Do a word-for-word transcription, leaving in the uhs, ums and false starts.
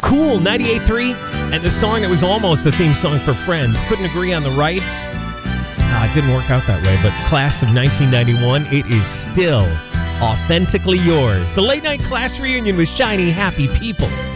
Cool, ninety-eight point three, and the song that was almost the theme song for Friends. Couldn't agree on the rights. Uh, it didn't work out that way, but Class of nineteen ninety-one, it is still authentically yours. The late night Class reunion with Shiny Happy People.